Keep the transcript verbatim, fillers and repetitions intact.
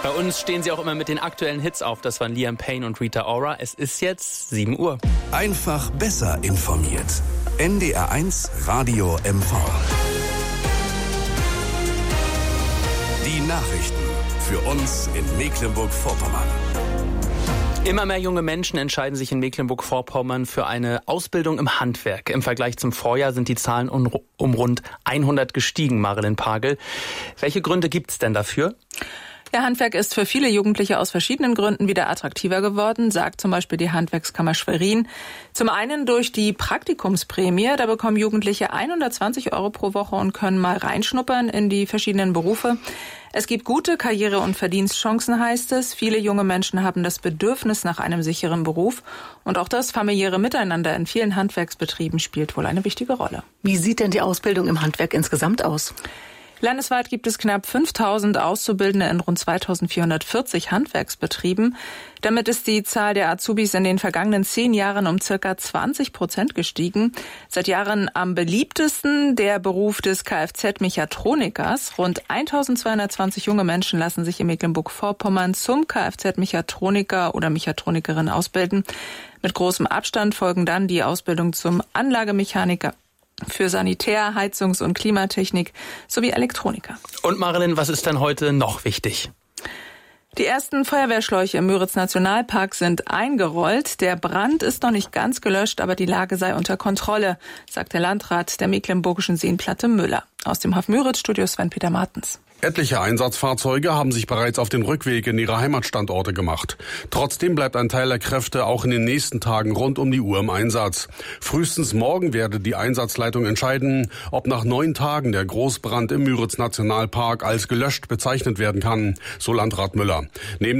Bei uns stehen sie auch immer mit den aktuellen Hits auf. Das waren Liam Payne und Rita Ora. Es ist jetzt sieben Uhr. Einfach besser informiert. N D R eins Radio M V. Die Nachrichten für uns in Mecklenburg-Vorpommern. Immer mehr junge Menschen entscheiden sich in Mecklenburg-Vorpommern für eine Ausbildung im Handwerk. Im Vergleich zum Vorjahr sind die Zahlen um, um rund hundert gestiegen, Marilyn Pagel. Welche Gründe gibt es denn dafür? Ja, Handwerk ist für viele Jugendliche aus verschiedenen Gründen wieder attraktiver geworden, sagt zum Beispiel die Handwerkskammer Schwerin. Zum einen durch die Praktikumsprämie. Da bekommen Jugendliche hundertzwanzig Euro pro Woche und können mal reinschnuppern in die verschiedenen Berufe. Es gibt gute Karriere- und Verdienstchancen, heißt es. Viele junge Menschen haben das Bedürfnis nach einem sicheren Beruf. Und auch das familiäre Miteinander in vielen Handwerksbetrieben spielt wohl eine wichtige Rolle. Wie sieht denn die Ausbildung im Handwerk insgesamt aus? Landesweit gibt es knapp fünftausend Auszubildende in rund zweitausendvierhundertvierzig Handwerksbetrieben. Damit ist die Zahl der Azubis in den vergangenen zehn Jahren um circa zwanzig Prozent gestiegen. Seit Jahren am beliebtesten der Beruf des Kfz-Mechatronikers. Rund eintausendzweihundertzwanzig junge Menschen lassen sich in Mecklenburg-Vorpommern zum Kfz-Mechatroniker oder Mechatronikerin ausbilden. Mit großem Abstand folgen dann die Ausbildung zum Anlagemechaniker für Sanitär-, Heizungs- und Klimatechnik sowie Elektroniker. Und Marilyn, was ist denn heute noch wichtig? Die ersten Feuerwehrschläuche im Müritz-Nationalpark sind eingerollt. Der Brand ist noch nicht ganz gelöscht, aber die Lage sei unter Kontrolle, sagt der Landrat der mecklenburgischen Seenplatte Müller. Aus dem Hafen Müritz-Studio Sven-Peter Martens. Etliche Einsatzfahrzeuge haben sich bereits auf den Rückweg in ihre Heimatstandorte gemacht. Trotzdem bleibt ein Teil der Kräfte auch in den nächsten Tagen rund um die Uhr im Einsatz. Frühestens morgen werde die Einsatzleitung entscheiden, ob nach neun Tagen der Großbrand im Müritz-Nationalpark als gelöscht bezeichnet werden kann, so Landrat Müller. Neben